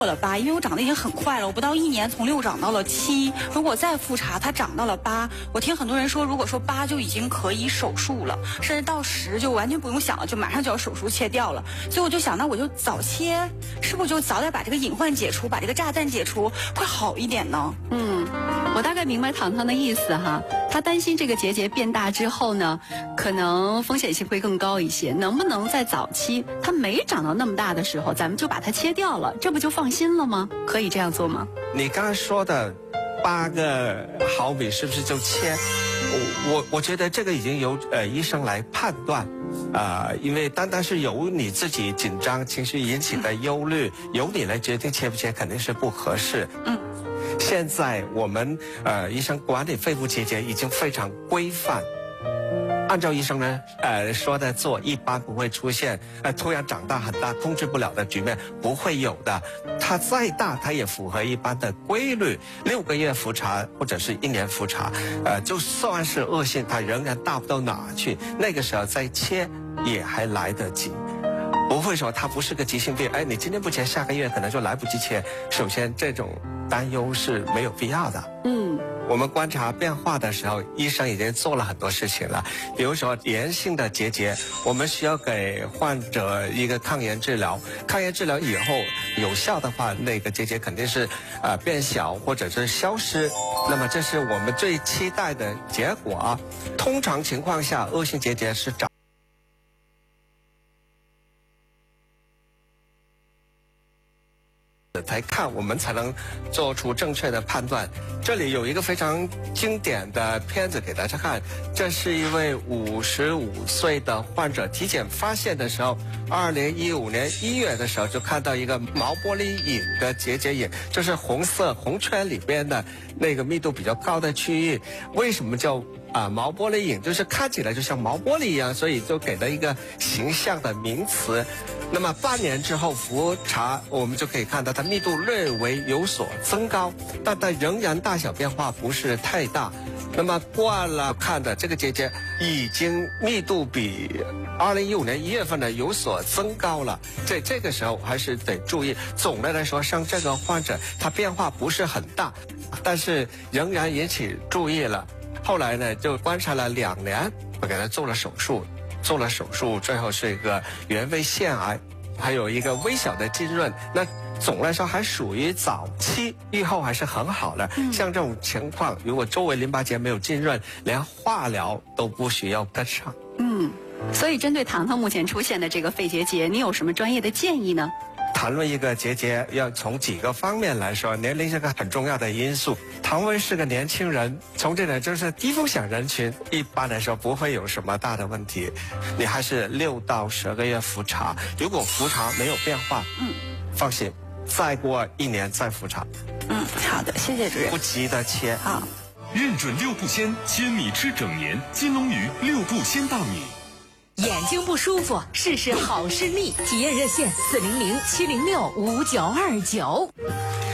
了8，因为我长得已经很快了，我不到1年从6长到了7，如果再复查它长到了8，我听很多人说，如果说8就已经可以手术了，甚至到10就完全不用想了，就马上就要手术切掉了。所以我就想，那我就早切，是不是就早点把这个隐患解除，把这个炸弹解除，会好一点呢？ 我大概明白糖糖的意思哈，他担心这个结节变大之后呢，可能风险性会更高一些。能不能在早期它没长到那么大的时候，咱们就把它切掉了，这不就放心了吗？可以这样做吗？ 你刚才说的8个毫米是不是就切？我觉得这个已经由医生来判断。因为单单是由你自己紧张情绪引起的忧虑，由你来决定切不切，肯定是不合适。现在我们医生管理肺部结节已经非常规范，按照医生呢说的做，一般不会出现突然长大很大控制不了的局面，不会有的。它再大，它也符合一般的规律，6个月复查或者是1年复查，就算是恶性，它仍然大不到哪去，那个时候再切也还来得及。不会说它不是个急性病，你今天不切，下个月可能就来不及切。首先，这种担忧是没有必要的。我们观察变化的时候，医生已经做了很多事情了。比如说炎性的结节，我们需要给患者一个抗炎治疗。抗炎治疗以后有效的话，那个结节肯定是变小或者是消失。那么这是我们最期待的结果。通常情况下，恶性结节是才看，我们才能做出正确的判断。这里有一个非常经典的片子给大家看，这是一位55岁的患者体检发现的时候，2015年1月的时候就看到一个毛玻璃影的结节影，就是红色红圈里边的那个密度比较高的区域。为什么叫毛玻璃影？就是看起来就像毛玻璃一样，所以就给了一个形象的名词。那么半年之后复查，我们就可以看到它密度略微有所增高，但它仍然大小变化不是太大。那么惯了看的这个结节已经密度比2015年1月份呢有所增高了，这个时候还是得注意。总的来说，像这个患者他变化不是很大，但是仍然引起注意了。后来呢就观察了2年，我给他做了手术，最后是一个原位腺癌，还有一个微小的浸润。那总的来说还属于早期，预后还是很好的。像这种情况，如果周围淋巴结没有浸润，连化疗都不需要跟上。 所以针对糖糖目前出现的这个肺结节，你有什么专业的建议呢？ 谈论一个结节，要从几个方面来说，年龄是个很重要的因素。唐薇是个年轻人，从这点就是低风险人群，一般来说不会有什么大的问题。你还是6到12个月复查，如果复查没有变化，放心，再过1年再复查。 好的，谢谢主任。 不急的切。 好。 认准6步鲜，千米吃整年，金龙鱼6步鲜大米。 眼睛不舒服，试试好视力。体验热线400-706-5929。